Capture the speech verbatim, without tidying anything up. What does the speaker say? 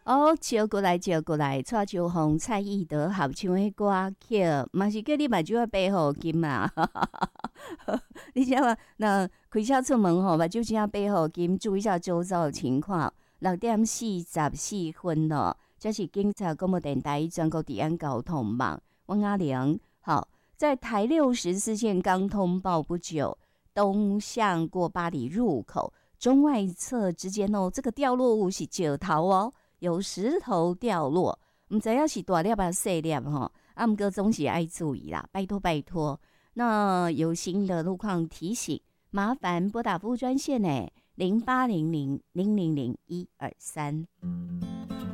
哦，招过来，招过来，蔡秋红、蔡依德合唱的歌曲，嘛是叫你目睭要背好金啊！你知道吗？那开车出门吼，目睭先要背好金，注意一下周遭的情况。六点四十四分咯，这是警察广播电台全国治安交通网，汪阿良。好，在台六十四线刚通报不久，东向过八里入口中外侧之间哦，这个掉落物是石头哦。有石头掉落，唔知道是大粒啊细粒吼，啊，毋过总是爱注意啦，拜托拜托。那有新的路况提醒，麻烦拨打服务专线呢，零八零零零零零一二三。